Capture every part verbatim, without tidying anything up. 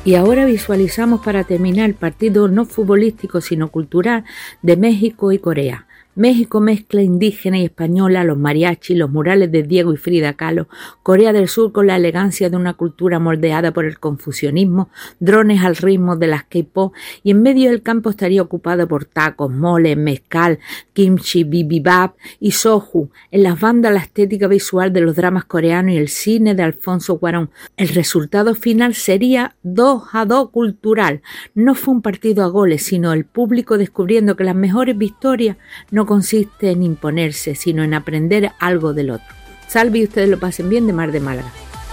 Y ahora visualizamos para terminar el partido no futbolístico sino cultural de México y Corea. México mezcla indígena y española, los mariachis, los murales de Diego y Frida Kahlo, Corea del Sur con la elegancia de una cultura moldeada por el confucianismo, drones al ritmo de las K-pop, y en medio del campo estaría ocupado por tacos, moles, mezcal, kimchi, bibimbap y soju. En las bandas la estética visual de los dramas coreanos y el cine de Alfonso Cuarón. El resultado final sería dos a dos cultural. No fue un partido a goles, sino el público descubriendo que las mejores victorias no consiste en imponerse, sino en aprender algo del otro. Salve y ustedes lo pasen bien, de Mar de Málaga.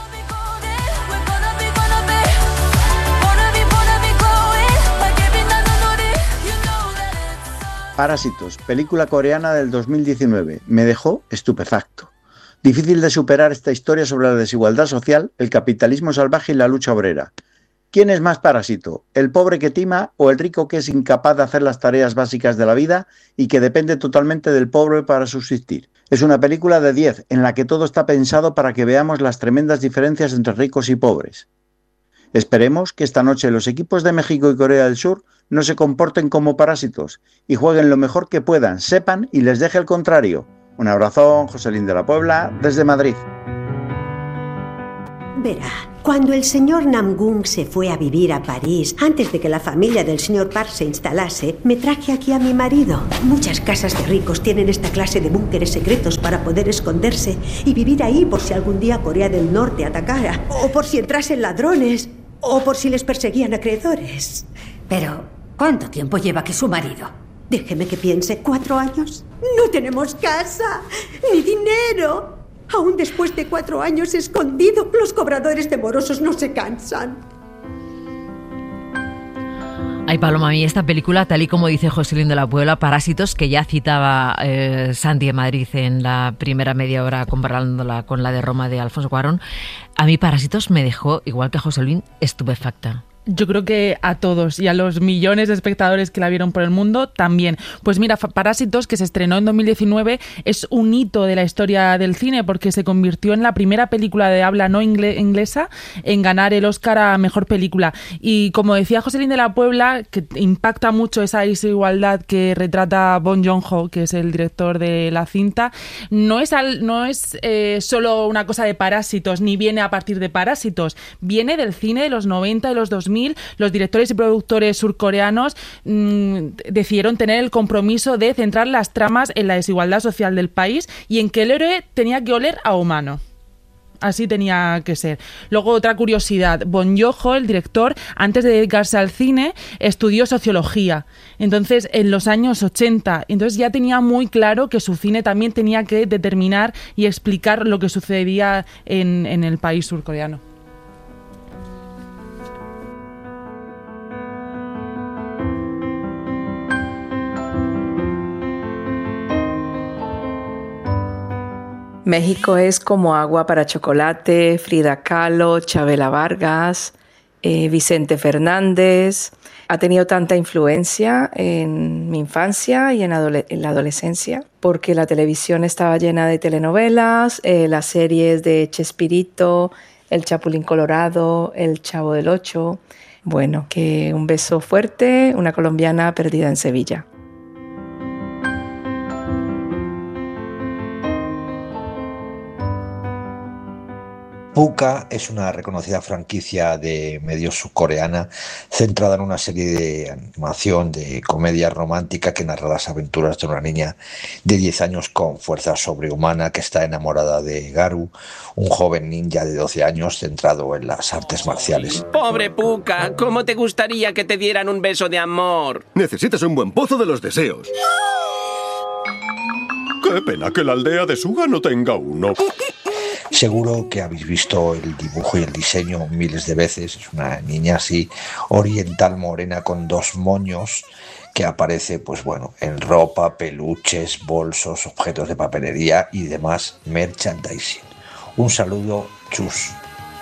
Parásitos, película coreana del dos mil diecinueve. Me dejó estupefacto. Difícil de superar esta historia sobre la desigualdad social, el capitalismo salvaje y la lucha obrera. ¿Quién es más parásito? ¿El pobre que tima o el rico que es incapaz de hacer las tareas básicas de la vida y que depende totalmente del pobre para subsistir? Es una película de diez en la que todo está pensado para que veamos las tremendas diferencias entre ricos y pobres. Esperemos que esta noche los equipos de México y Corea del Sur no se comporten como parásitos y jueguen lo mejor que puedan, sepan y les deje el contrario. Un abrazón, Joselín de la Puebla, desde Madrid. Verá, cuando el señor Namgung se fue a vivir a París, antes de que la familia del señor Park se instalase, me traje aquí a mi marido. Muchas casas de ricos tienen esta clase de búnkeres secretos para poder esconderse y vivir ahí por si algún día Corea del Norte atacara, o por si entrasen ladrones, o por si les perseguían acreedores. Pero, ¿cuánto tiempo lleva aquí su marido? Déjeme que piense, ¿cuatro años? No tenemos casa, ni dinero. Aún después de cuatro años escondido, los cobradores de morosos no se cansan. Ay, Paloma, a mí esta película, tal y como dice Joselín de la Puebla, Parásitos, que ya citaba eh, Santi de Madrid en la primera media hora comparándola con la de Roma de Alfonso Cuarón, a mí Parásitos me dejó, igual que a Joselín, estupefacta. Yo creo que a todos y a los millones de espectadores que la vieron por el mundo también. Pues mira, Parásitos, que se estrenó en dos mil diecinueve, es un hito de la historia del cine porque se convirtió en la primera película de habla no ingle- inglesa en ganar el Oscar a Mejor Película. Y como decía Joselín de la Puebla, que impacta mucho esa desigualdad que retrata Bong Joon-ho, que es el director de la cinta, no es, al, no es eh, solo una cosa de Parásitos, ni viene a partir de Parásitos, viene del cine de los noventa y los dos mil. Los directores y productores surcoreanos mmm, decidieron tener el compromiso de centrar las tramas en la desigualdad social del país y en que el héroe tenía que oler a humano. Así tenía que ser. Luego, otra curiosidad. Bong Joon-ho, el director, antes de dedicarse al cine, estudió sociología. Entonces, en los años ochenta. Entonces ya tenía muy claro que su cine también tenía que determinar y explicar lo que sucedía en, en el país surcoreano. México es como agua para chocolate, Frida Kahlo, Chabela Vargas, eh, Vicente Fernández. Ha tenido tanta influencia en mi infancia y en, adole- en la adolescencia, porque la televisión estaba llena de telenovelas, eh, las series de Chespirito, El Chapulín Colorado, El Chavo del Ocho. Bueno, que un beso fuerte, una colombiana perdida en Sevilla. Pucca es una reconocida franquicia de medios surcoreana centrada en una serie de animación de comedia romántica que narra las aventuras de una niña de diez años con fuerza sobrehumana que está enamorada de Garu, un joven ninja de doce años centrado en las artes marciales. Pobre Pucca, ¿cómo te gustaría que te dieran un beso de amor? Necesitas un buen pozo de los deseos. Qué pena que la aldea de Suga no tenga uno. Seguro que habéis visto el dibujo y el diseño miles de veces. Es una niña así oriental morena con dos moños que aparece, pues bueno, en ropa, peluches, bolsos, objetos de papelería y demás merchandising. Un saludo, chus.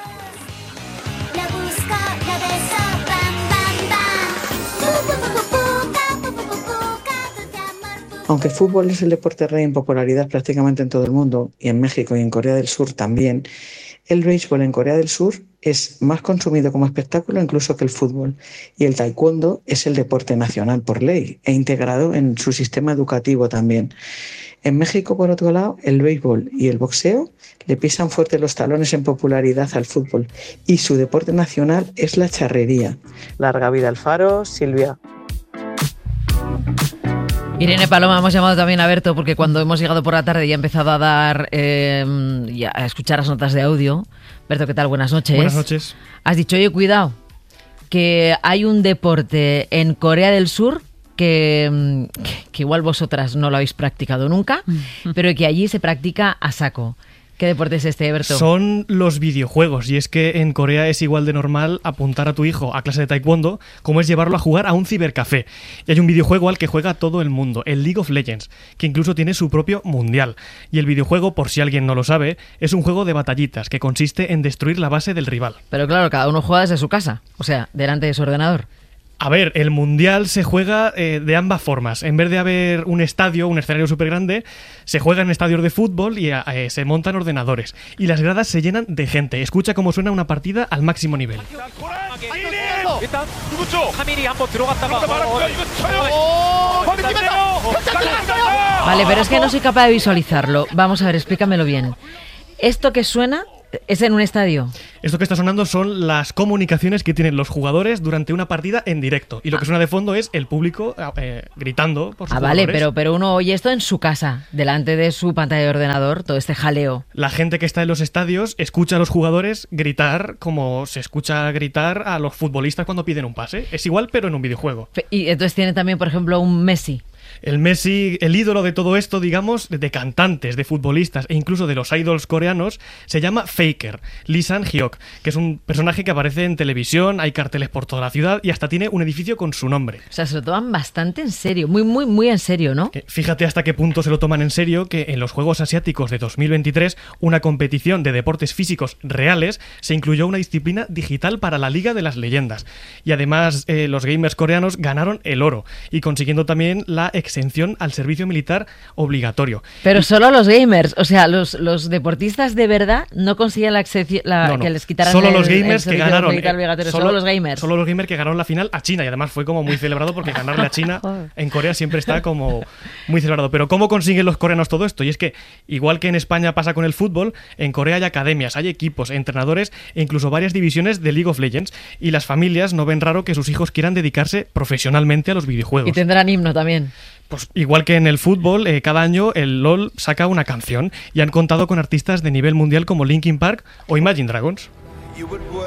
Aunque el fútbol es el deporte rey en popularidad prácticamente en todo el mundo, y en México y en Corea del Sur también, el béisbol en Corea del Sur es más consumido como espectáculo incluso que el fútbol. Y el taekwondo es el deporte nacional por ley e integrado en su sistema educativo también. En México, por otro lado, el béisbol y el boxeo le pisan fuerte los talones en popularidad al fútbol y su deporte nacional es la charrería. Larga vida al faro, Silvia. Irene Paloma, hemos llamado también a Berto porque cuando hemos llegado por la tarde y ha empezado a dar eh, y a escuchar las notas de audio. Berto, ¿qué tal? Buenas noches. Buenas noches. Has dicho, oye, cuidado, que hay un deporte en Corea del Sur que, que igual vosotras no lo habéis practicado nunca, pero que allí se practica a saco. ¿Qué deporte es este, Berto? Son los videojuegos, y es que en Corea es igual de normal apuntar a tu hijo a clase de taekwondo como es llevarlo a jugar a un cibercafé. Y hay un videojuego al que juega todo el mundo, el League of Legends, que incluso tiene su propio mundial. Y el videojuego, por si alguien no lo sabe, es un juego de batallitas que consiste en destruir la base del rival. Pero claro, cada uno juega desde su casa, o sea, delante de su ordenador. A ver, el Mundial se juega eh, de ambas formas. En vez de haber un estadio, un escenario súper grande, se juega en estadios de fútbol y eh, se montan ordenadores. Y las gradas se llenan de gente. Escucha cómo suena una partida al máximo nivel. Vale, pero es que no soy capaz de visualizarlo. Vamos a ver, explícamelo bien. ¿Esto que suena es en un estadio? Esto que está sonando son las comunicaciones que tienen los jugadores durante una partida en directo. Y lo que suena de fondo es el público eh, gritando por sus Ah, vale, jugadores. pero, pero uno oye esto en su casa, delante de su pantalla de ordenador, todo este jaleo. La gente que está en los estadios escucha a los jugadores gritar como se escucha gritar a los futbolistas cuando piden un pase. Es igual, pero en un videojuego. Y entonces tiene también, por ejemplo, un Messi. El Messi, el ídolo de todo esto, digamos, de cantantes, de futbolistas e incluso de los idols coreanos, se llama Faker, Lee Sang-hyuk, que es un personaje que aparece en televisión, hay carteles por toda la ciudad y hasta tiene un edificio con su nombre. O sea, se lo toman bastante en serio, muy, muy, muy en serio, ¿no? Fíjate hasta qué punto se lo toman en serio que en los Juegos Asiáticos de dos mil veintitrés, una competición de deportes físicos reales, se incluyó una disciplina digital para la Liga de las Leyendas. Y además, eh, los gamers coreanos ganaron el oro y consiguiendo también la exención al servicio militar obligatorio. Pero solo los gamers, o sea, los, los deportistas de verdad no consiguen la, la no, no. que les quitaran solo el, los gamers el que ganaron militar obligatorio, solo, solo los gamers. Solo los gamers que ganaron la final a China y además fue como muy celebrado porque ganarle a China en Corea siempre está como muy celebrado. Pero ¿cómo consiguen los coreanos todo esto? Y es que, igual que en España pasa con el fútbol, en Corea hay academias, hay equipos, entrenadores e incluso varias divisiones de League of Legends y las familias no ven raro que sus hijos quieran dedicarse profesionalmente a los videojuegos. Y tendrán himno también. Pues igual que en el fútbol, eh, cada año el LoL saca una canción y han contado con artistas de nivel mundial como Linkin Park o Imagine Dragons.